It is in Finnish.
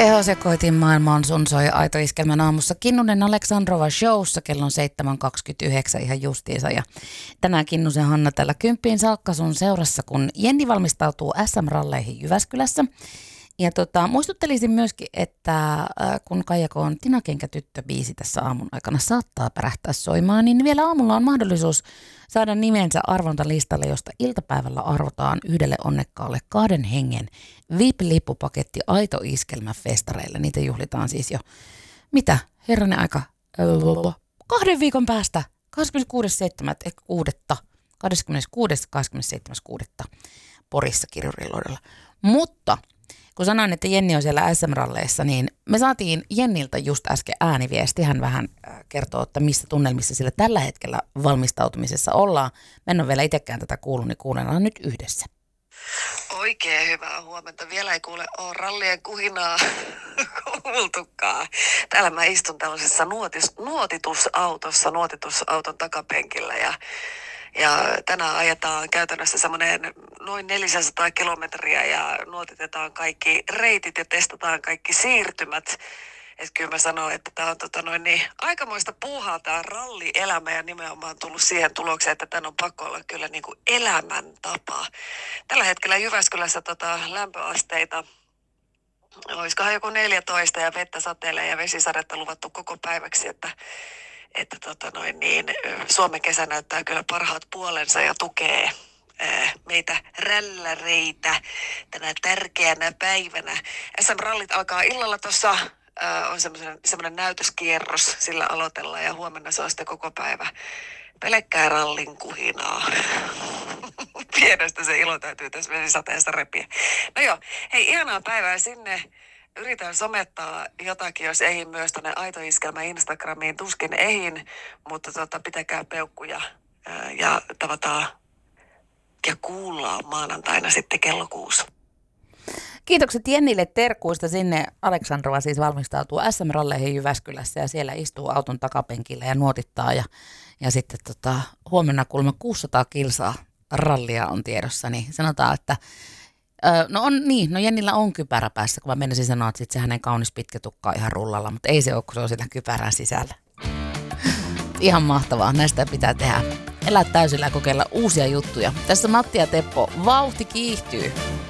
Tehosekoitin maailmaan sun soi Aito Iskelmän aamussa Kinnunen Aleksandrova showssa kello 7.29 ihan justiinsa. Ja tänään Kinnusen Hanna tällä kymppiin saakka sun seurassa, kun Jenni valmistautuu SM-ralleihin Jyväskylässä. Ja muistuttelisin myöskin, että kun Kaijakoon Tina Kenkä-tyttö-biisi tässä aamun aikana saattaa pärähtää soimaan, niin vielä aamulla on mahdollisuus saada nimensä arvontalistalle, josta iltapäivällä arvotaan yhdelle onnekkaalle 2 hengen VIP-lippupaketti Aito Iskelmä festareille. Niitä juhlitaan siis jo, mitä, herranen aika, 2 viikon päästä, 26.7. ehkä 26.27.6. Porissa Kirjuriluodolla. Mutta kun sanoin, että Jenni on siellä SM-ralleissa, niin me saatiin Jenniltä just äsken ääniviesti. Hän vähän kertoo, että missä tunnelmissa sillä tällä hetkellä valmistautumisessa ollaan. Mä en ole vielä itsekään tätä kuullut, niin kuunnellaan nyt yhdessä. Oikein hyvää huomenta. Vielä ei kuule ole rallien kuhinaa kuultukaan. Täällä mä istun tällaisessa nuotitusauton takapenkillä ja tänään ajetaan käytännössä semmoinen noin 400 kilometriä ja nuotitetaan kaikki reitit ja testataan kaikki siirtymät. Että kyllä mä sanon, että tämä on aikamoista puuhaa tämä rallielämä ja nimenomaan tullut siihen tulokseen, että tämän on pakko olla kyllä niin kuin elämäntapa. Tällä hetkellä Jyväskylässä lämpöasteita, olisikohan joku 14 ja vettä satelee ja vesisadetta luvattu koko päiväksi, että Suomen kesä näyttää kyllä parhaat puolensa ja tukee meitä rälläreitä tänä tärkeänä päivänä. SM-rallit alkaa illalla tuossa, on semmoinen näytöskierros, sillä aloitellaan ja huomenna se on sitten koko päivä pelkkää rallin kuhinaa. Pienestä se ilo täytyy tässä vesisateessa repiä. No joo, hei, ihanaa päivää sinne. Yritän somettaa jotakin, jos ei myös tänne Aito Iskelmä Instagramiin. Tuskin eihin, mutta pitäkää peukkuja ja tavataan ja kuullaan maanantaina sitten kello 6. Kiitokset Jennille terkuista sinne. Aleksandrova siis valmistautuu SM-ralleihin Jyväskylässä ja siellä istuu auton takapenkillä ja nuotittaa. Ja sitten huomenna kuulemma 600 kilsaa rallia on tiedossa, niin sanotaan, että no Jennillä on kypärä päässä, kun mä menisin sanoa, että sit se hänen kaunis pitkä tukka on ihan rullalla, mutta ei se ole, kun se on siellä kypärän sisällä. Ihan mahtavaa, näistä pitää tehdä. Elää täysillä ja kokeilla uusia juttuja. Tässä Matti ja Teppo, vauhti kiihtyy.